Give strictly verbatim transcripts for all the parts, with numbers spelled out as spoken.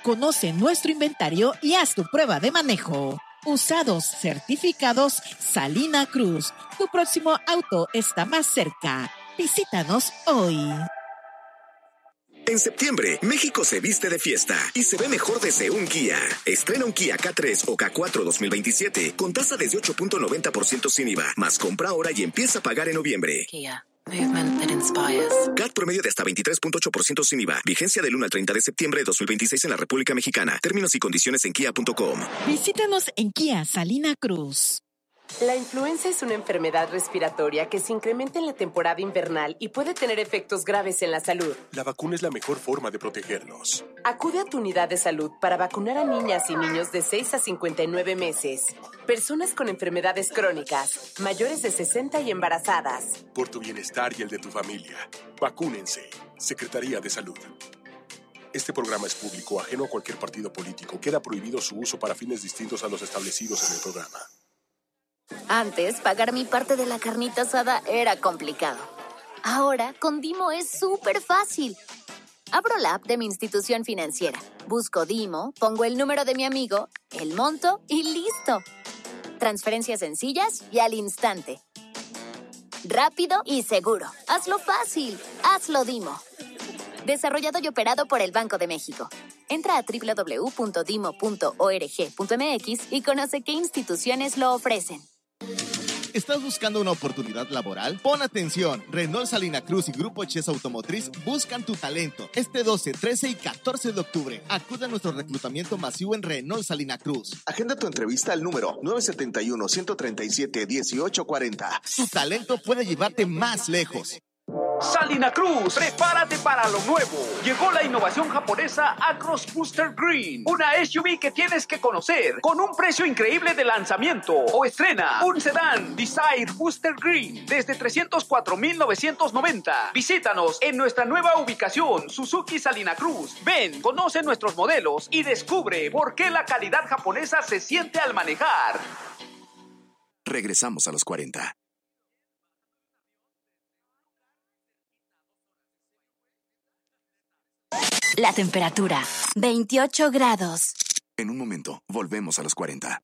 Conoce nuestro inventario y haz tu prueba de manejo. Usados certificados Salina Cruz. Tu próximo auto está más cerca. Visítanos hoy. En septiembre, México se viste de fiesta y se ve mejor desde un Kia. Estrena un Kia K tres o K cuatro dos mil veintisiete con tasa desde ocho punto noventa por ciento sin I V A, más compra ahora y empieza a pagar en noviembre. Kia, movement that inspires. C A T promedio de hasta veintitrés punto ocho por ciento sin I V A. Vigencia del uno al treinta de septiembre de dos mil veintiséis en la República Mexicana. Términos y condiciones en kia punto com. Visítanos en Kia Salina Cruz. La influenza es una enfermedad respiratoria que se incrementa en la temporada invernal y puede tener efectos graves en la salud. La vacuna es la mejor forma de protegernos. Acude a tu unidad de salud para vacunar a niñas y niños de seis a cincuenta y nueve meses, personas con enfermedades crónicas, mayores de sesenta y embarazadas. Por tu bienestar y el de tu familia, vacúnense. Secretaría de Salud. Este programa es público, ajeno a cualquier partido político. Queda prohibido su uso para fines distintos a los establecidos en el programa. Antes, pagar mi parte de la carnita asada era complicado. Ahora, con Dimo es súper fácil. Abro la app de mi institución financiera, busco Dimo, pongo el número de mi amigo, el monto y listo. Transferencias sencillas y al instante. Rápido y seguro. Hazlo fácil. Hazlo Dimo. Desarrollado y operado por el Banco de México. Entra a doble u doble u doble u punto dimo punto org punto m x y conoce qué instituciones lo ofrecen. ¿Estás buscando una oportunidad laboral? Pon atención. Renault Salina Cruz y Grupo Chess Automotriz buscan tu talento. Este doce, trece y catorce de octubre. Acude a nuestro reclutamiento masivo en Renault Salina Cruz. Agenda tu entrevista al número nueve siete uno, uno tres siete, uno ocho cuatro cero. Tu talento puede llevarte más lejos. Salina Cruz, prepárate para lo nuevo. Llegó la innovación japonesa Acros Booster Green, una S U V que tienes que conocer con un precio increíble de lanzamiento. O estrena un sedán Desire Booster Green desde trescientos cuatro mil novecientos noventa. Visítanos en nuestra nueva ubicación, Suzuki Salina Cruz. Ven, conoce nuestros modelos y descubre por qué la calidad japonesa se siente al manejar. Regresamos a los cuarenta. La temperatura, veintiocho grados. En un momento, volvemos a los cuarenta.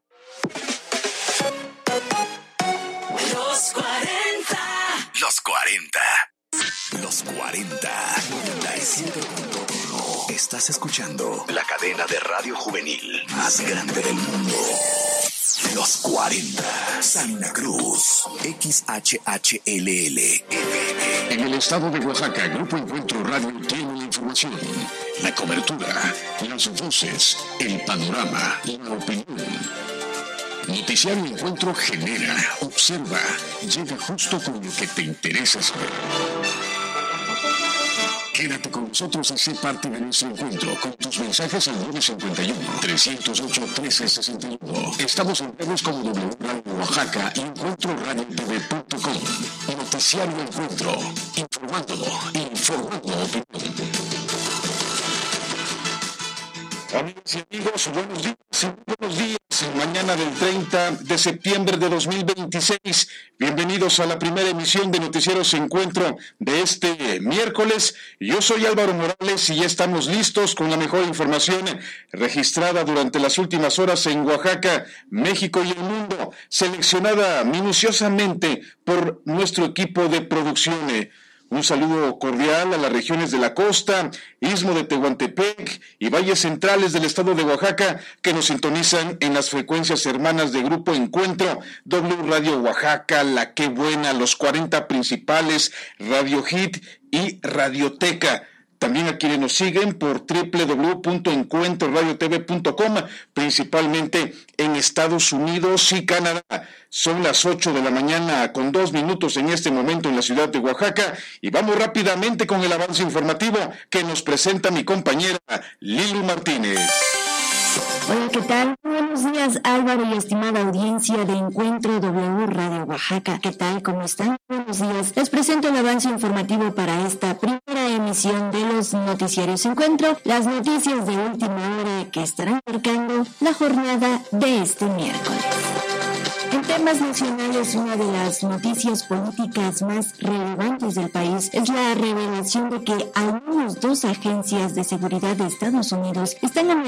Los cuarenta. Los cuarenta. Los cuarenta. noventa y siete punto uno. Estás escuchando la cadena de radio juvenil más grande del mundo. Los cuarenta. Salina Cruz. X H H L L. En el estado de Oaxaca, Grupo Encuentro Radio tiene la información, la cobertura, las voces, el panorama, la opinión. Noticiario Encuentro genera, observa, llega justo con lo que te interesa saber. Quédate con nosotros y sé parte de nuestro encuentro con tus mensajes al nueve cinco uno, tres cero ocho, uno tres seis uno. Estamos en redes como W Radio Oaxaca y encuentro radio t v punto com. Noticiario Encuentro, informando, informando opinión. Amigas y amigos, buenos días, buenos días. Mañana del treinta de septiembre de dos mil veintiséis. Bienvenidos a la primera emisión de Noticieros Encuentro de este miércoles. Yo soy Álvaro Morales y ya estamos listos con la mejor información registrada durante las últimas horas en Oaxaca, México y el mundo, seleccionada minuciosamente por nuestro equipo de producción. Un saludo cordial a las regiones de la costa, Istmo de Tehuantepec y valles centrales del estado de Oaxaca que nos sintonizan en las frecuencias hermanas de Grupo Encuentro, W Radio Oaxaca, La Qué Buena, los cuarenta principales, Radio Hit y Radioteca. También a quienes nos siguen por doble u doble u doble u punto encuentro radio t v punto com, principalmente en Estados Unidos y Canadá. Son las ocho de la mañana con dos minutos en este momento en la ciudad de Oaxaca y vamos rápidamente con el avance informativo que nos presenta mi compañera Lili Martínez. Hola, ¿qué tal? Buenos días, Álvaro y estimada audiencia de Encuentro W Radio Oaxaca. ¿Qué tal? ¿Cómo están? Buenos días. Les presento el avance informativo para esta primera emisión de los noticiarios Encuentro, las noticias de última hora que estarán marcando la jornada de este miércoles. En temas nacionales, una de las noticias políticas más relevantes del país es la revelación de que al menos dos agencias de seguridad de Estados Unidos están